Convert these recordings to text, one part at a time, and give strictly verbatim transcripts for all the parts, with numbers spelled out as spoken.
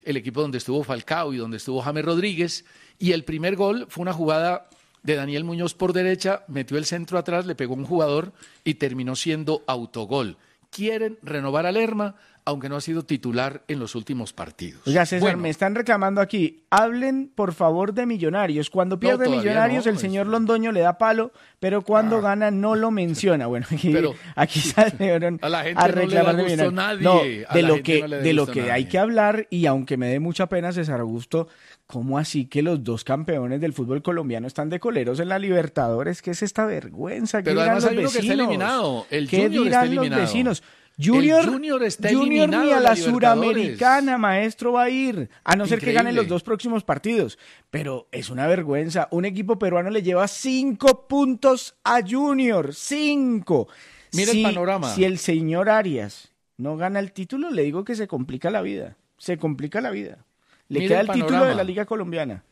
el equipo donde estuvo Falcao y donde estuvo James Rodríguez, y el primer gol fue una jugada de Daniel Muñoz por derecha, metió el centro atrás, le pegó a un jugador y terminó siendo autogol. Quieren renovar a Lerma, aunque no ha sido titular en los últimos partidos. Oiga, César, bueno, me están reclamando aquí, hablen por favor de Millonarios. Cuando pierde no, Millonarios, no, el señor es... Londoño le da palo, pero cuando ah. gana no lo menciona. Bueno, aquí, pero, aquí salieron a, la gente a reclamar no le de gustó Millonarios. nadie. No, de a lo la que, no le de lo que nadie. hay que hablar, y aunque me dé mucha pena, César Augusto, ¿cómo así que los dos campeones del fútbol colombiano están de coleros en la Libertadores? ¿Qué es esta vergüenza? ¿Qué Pero dirán además los hay uno vecinos? que está eliminado. El ¿Qué Junior dirán está eliminado. los vecinos? Junior, el Junior está Junior eliminado ni a de la, la Suramericana, maestro, va a ir, a no ser Increíble. que ganen los dos próximos partidos. Pero es una vergüenza. Un equipo peruano le lleva cinco puntos a Junior. Cinco. Mira si, el panorama. Si el señor Arias no gana el título, le digo que se complica la vida. Se complica la vida. Le Mira queda el el, título panorama. de la Liga Colombiana.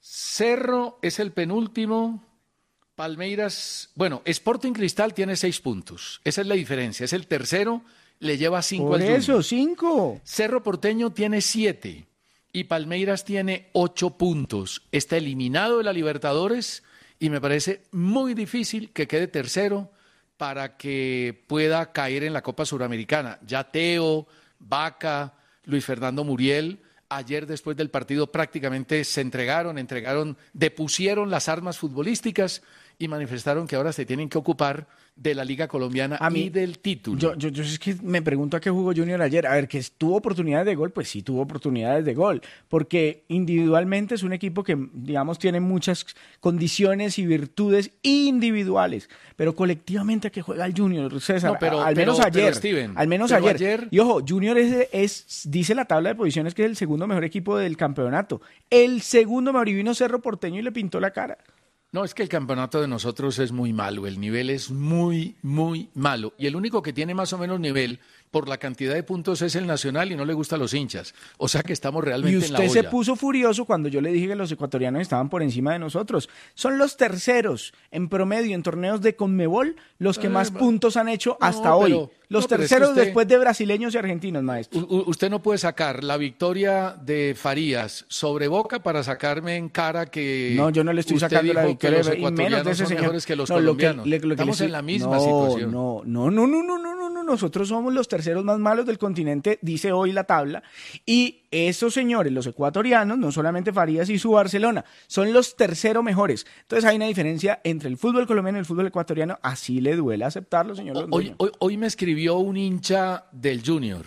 Cerro es el penúltimo. Palmeiras, bueno, Sporting Cristal tiene seis puntos. Esa es la diferencia. Es el tercero, le lleva cinco Por al Junior. eso, cinco. Cerro Porteño tiene siete y Palmeiras tiene ocho puntos. Está eliminado de la Libertadores y me parece muy difícil que quede tercero para que pueda caer en la Copa Suramericana. Ya Teo, Vaca, Luis Fernando Muriel, ayer después del partido prácticamente se entregaron, entregaron, depusieron las armas futbolísticas y manifestaron que ahora se tienen que ocupar de la Liga Colombiana A mí, y del título. Yo, yo, yo es que me pregunto a qué jugó Junior ayer. A ver, que tuvo oportunidades de gol, pues sí tuvo oportunidades de gol, porque individualmente es un equipo que, digamos, tiene muchas condiciones y virtudes individuales, pero colectivamente a qué juega el Junior, César, No, pero, al menos pero, ayer, pero Steven, al menos pero ayer. ayer. Y ojo, Junior es, es, dice la tabla de posiciones que es el segundo mejor equipo del campeonato, el segundo mejor, y vino Cerro Porteño y le pintó la cara. No, es que el campeonato de nosotros es muy malo, el nivel es muy, muy malo. Y el único que tiene más o menos nivel por la cantidad de puntos es el Nacional y no le gusta a los hinchas. O sea que estamos realmente y en la olla. usted se puso furioso cuando yo le dije que los ecuatorianos estaban por encima de nosotros. Son los terceros en promedio en torneos de Conmebol los que Eh, más puntos han hecho no, hasta hoy. pero- Los no, pero es que terceros usted- después de brasileños y argentinos, maestro. U- u- usted no puede sacar la victoria de Farías sobre Boca para sacarme en cara que No, yo no le estoy usted sacando la dijo victoria, que los y menos de ecuatorianos ese son señor. mejores que los No, lo que- colombianos. le- lo que le Estamos estoy- en la misma no, situación. No, no, no, no, no, no, no, no, nosotros somos los terceros más malos del continente, dice hoy la tabla, y esos señores, los ecuatorianos, no solamente Farías y su Barcelona, son los terceros mejores. Entonces hay una diferencia entre el fútbol colombiano y el fútbol ecuatoriano, así le duele aceptarlo, señor Hoy, Londoño. hoy, hoy me escribió un hincha del Junior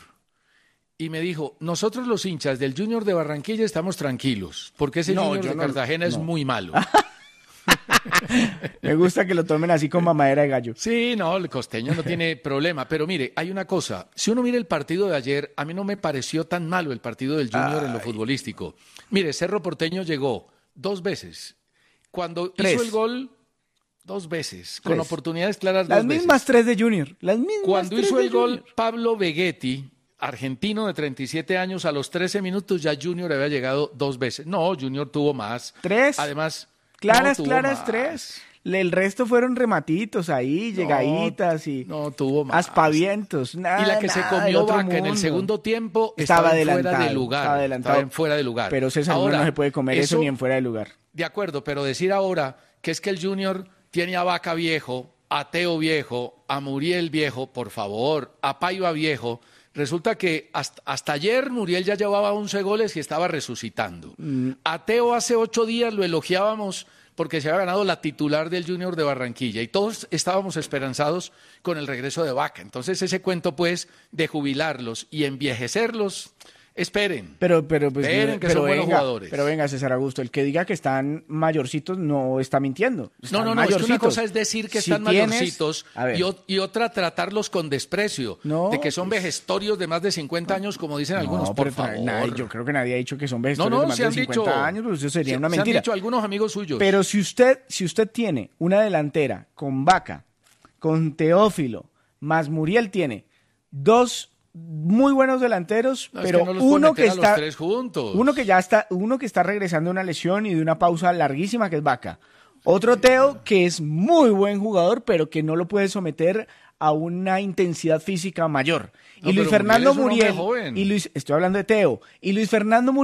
y me dijo, nosotros los hinchas del Junior de Barranquilla estamos tranquilos, porque ese No, Junior yo de no- Cartagena es no. muy malo. Me gusta que lo tomen así con mamadera de gallo. Sí, no, el costeño no tiene problema, pero mire, hay una cosa, si uno mira el partido de ayer, a mí no me pareció tan malo el partido del Junior Ay. en lo futbolístico. Mire, Cerro Porteño llegó dos veces. Cuando Tres. hizo el gol, dos veces, con Tres. oportunidades claras Las dos mismas veces. tres de Junior, las mismas Cuando tres hizo de el gol Junior. Pablo Vegetti, argentino de treinta y siete años, a los trece minutos ya Junior había llegado dos veces. No, Junior tuvo más. Tres. Además, Claras, no tuvo claras, más. tres. Le- El resto fueron rematitos ahí, llegaditas y No tuvo más. aspavientos. Nada, Y la que se nada del comió otro Vaca en el mundo. segundo tiempo Estaba estaba, en fuera adelantado, de lugar. estaba adelantado. en fuera de lugar. Pero César, uno Ahora, no se puede comer eso, eso ni en fuera de lugar. De acuerdo, pero decir ahora que es que el Junior tiene a Vaca viejo, a Teo viejo, a Muriel viejo, por favor, a Paiva viejo. Resulta que hasta, hasta ayer Muriel ya llevaba once goles y estaba resucitando. Mm. A Teo hace ocho días lo elogiábamos porque se había ganado la titular del Junior de Barranquilla y todos estábamos esperanzados con el regreso de Vaca. Entonces ese cuento pues de jubilarlos y envejecerlos, esperen. Pero, pero, pues, Esperen que pero son buenos venga, jugadores. pero venga, César Augusto, el que diga que están mayorcitos no está mintiendo. No, Están no, no, es que una mayorcitos. cosa es decir que Si están tienes- mayorcitos A ver. y, o- y otra tratarlos con desprecio, No, de que son pues- vejestorios de más de cincuenta años, como dicen algunos, No, por pero tra- favor. nadie- yo creo que nadie ha dicho que son no, vegetarios no, de más se de han cincuenta dicho, años, pues eso sería se- una se han mentira. dicho algunos amigos suyos. Pero si usted, si usted tiene una delantera con Vaca, con Teófilo, más Muriel tiene dos muy buenos delanteros, No, es pero que no los puede uno meter que a los está tres juntos. uno que ya está uno que está regresando de una lesión y de una pausa larguísima, que es Vaca. Otro Teo que es muy buen jugador, pero que no lo puede someter a una intensidad física mayor. No, y Luis pero Fernando Muriel es un hombre Muriel, joven. y Luis, estoy hablando de Teo, y Luis Fernando Muriel